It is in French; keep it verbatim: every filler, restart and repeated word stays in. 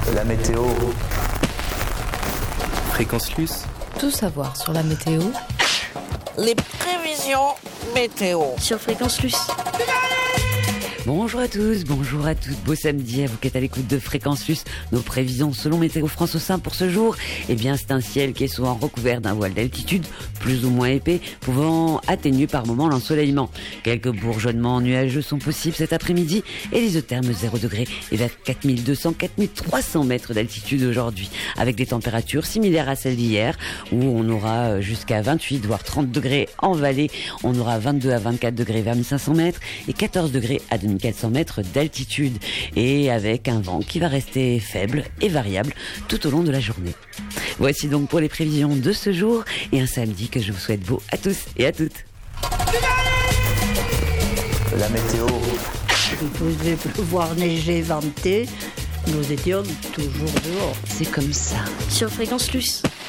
La météo. Fréquence Luce. Tout savoir sur la météo. Les prévisions météo. Sur Fréquence Luce. Bonjour à tous, bonjour à toutes, beau samedi à vous qui êtes à l'écoute de Fréquence Luce. Nos prévisions selon Météo France au sein pour ce jour, eh bien c'est un ciel qui est souvent recouvert d'un voile d'altitude, plus ou moins épais, pouvant atténuer par moments l'ensoleillement. Quelques bourgeonnements nuageux sont possibles cet après-midi et l'isotherme zéro degré est vers quatre mille deux cents à quatre mille trois cents mètres d'altitude aujourd'hui, avec des températures similaires à celles d'hier, où on aura jusqu'à vingt-huit voire trente degrés en vallée, on aura vingt-deux à vingt-quatre degrés vers mille cinq cents mètres et quatorze degrés à deux mille quatre cents mètres d'altitude, et avec un vent qui va rester faible et variable tout au long de la journée. Voici donc pour les prévisions de ce jour et un samedi que je vous souhaite beau à tous et à toutes. La météo. Il faisait pleuvoir, neiger, venter. Nous étions toujours dehors. C'est comme ça. Sur Fréquence Luce.